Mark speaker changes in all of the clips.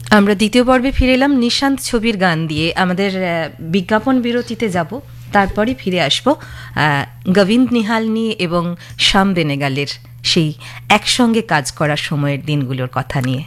Speaker 1: আমরা দ্বিতীয় পর্বে ফিরে এলাম নিশান্ত ছবির গান দিয়ে। আমাদের বিজ্ঞাপন বিরতিতে যাব, তারপরে ফিরে আসব গোবিন্দ নিহালনি এবং শ্যাম বেনেগালের সেই একসঙ্গে কাজ করার সময়ের দিনগুলোর কথা নিয়ে।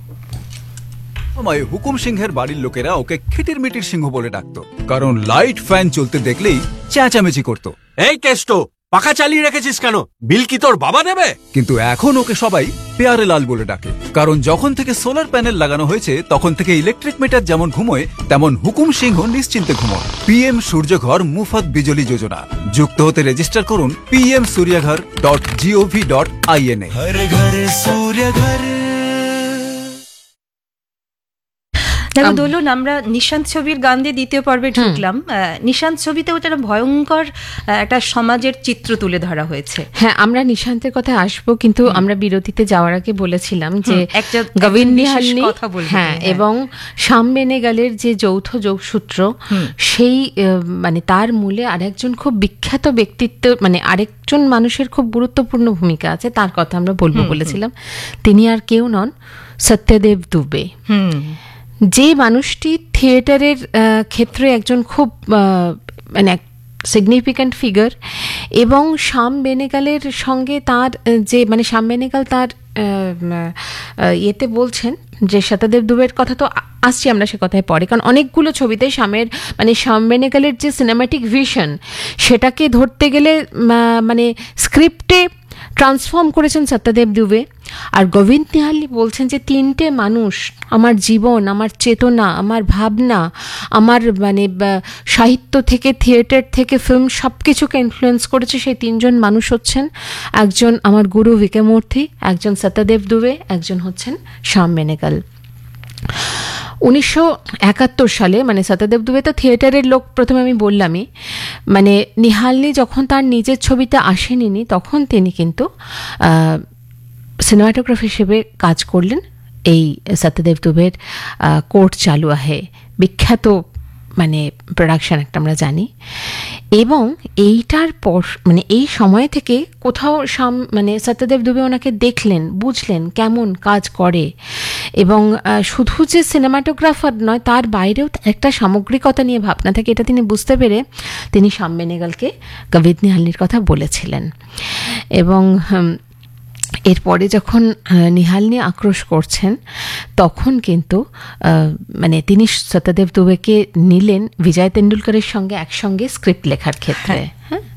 Speaker 2: হুকুম সিংহের বাড়ির লোকেরা ওকে খিটির মিটির সিংহ বলে ডাকতো, কারণ লাইট ফ্যান চলতে দেখলেই চেঁচামেচি করত।
Speaker 3: এই কেষ্ট, পাখা চালিয়ে রেখেছিস কেন? বিল কি তোর বাবা দেবে?
Speaker 2: কিন্তু এখন ওকে সবাই পেয়ারে লাল বলে ডাকে, কারণ যখন থেকে সোলার প্যানেল লাগানো হয়েছে তখন থেকে ইলেকট্রিক মিটার যেমন ঘুমোয়, তেমন হুকুম সিংহ নিশ্চিন্তে ঘুমোয়। পিএম সূর্যঘর মুফত বিজলি যোজনা, যুক্ত হতে রেজিস্টার করুন pmsuryaghar.gov.in এ।
Speaker 1: দেখো দোলন, আমরা নিশান্ত ছবির গান দিয়ে দ্বিতীয় পর্বে ঢুকলাম। নিশান্ত ছবিতে ওটা ভয়ঙ্কর একটা সমাজের চিত্র তুলে ধরা হয়েছে।
Speaker 4: হ্যাঁ, আমরা নিশান্তের কথা আসবো, কিন্তু আমরা বিরতিতে যাওয়ার আগে বলেছিলাম যে গোবিন্দ নিহালনি এবং শ্যাম বেনেগালের যে যৌথ যোগসূত্র, সেই মানে তার মূলে আরেকজন খুব বিখ্যাত ব্যক্তিত্ব, মানে আরেকজন মানুষের খুব গুরুত্বপূর্ণ ভূমিকা আছে, তার কথা আমরা বলবো বলেছিলাম। তিনি আর কেউ নন, সত্যদেব দুবে। যে মানুষটি থিয়েটারের ক্ষেত্রে একজন খুব মানে সিগনিফিক্যান্ট ফিগার, এবং শ্যাম বেনেগালের সঙ্গে তার যে মানে শ্যাম বেনেগাল তার ইয়েতে বলছেন যে সত্যদেব দুবের কথা তো আসছি আমরা সে কথায় পরে, কারণ অনেকগুলো ছবিতে শ্যাম বেনেগালের যে সিনেম্যাটিক ভিশন সেটাকে ধরতে গেলে মানে স্ক্রিপ্টে ট্রান্সফর্ম করেছেন সত্যদেব দুবে। আর গোবিন্দ নিহালনি বলছেন যে তিনটে মানুষ আমার জীবন, আমার চেতনা, আমার ভাবনা, আমার মানে সাহিত্য থেকে থিয়েটার থেকে ফিল্ম সব কিছুকে ইনফ্লুয়েন্স করেছে। সেই তিনজন মানুষ হচ্ছেন, একজন আমার গুরু বিক্রমূর্তি, একজন সত্যদেব দুবে, একজন হচ্ছেন শ্যাম বেনেগাল। 1971 সালে, মানে সত্যদেব দুবে তো থিয়েটারের লোক, প্রথমে আমি বললামই, মানে নিহালনি যখন তার নিজের ছবিতে আসেনি তখন তিনি কিন্তু সিনেমাটোগ্রাফি হিসেবে কাজ করলেন এই সত্যদেব দুবের কোর্ট চালু আহে, বিখ্যাত মানে প্রোডাকশন একটা আমরা জানি। এবং এইটার পর মানে এই সময় থেকে কোথাও মানে সত্যদেব দুবে ওনাকে দেখলেন, বুঝলেন কেমন কাজ করে, এবং শুধু যে সিনেমাটোগ্রাফার নয়, তার বাইরেও একটা সামগ্রিকতা নিয়ে ভাবনা থাকে, এটা তিনি বুঝতে পেরে তিনি শ্যাম বেনেগালকে গোবিন্দ নিহালনির কথা বলেছিলেন। এবং এরপরে যখন নিহালনি আক্রোশ করছেন তখন কিন্তু মানে তিনি সত্যদেব দুবেকে নিলেন বিজয় তেন্ডুলকরের সঙ্গে একসঙ্গে স্ক্রিপ্ট লেখার ক্ষেত্রে। হ্যাঁ,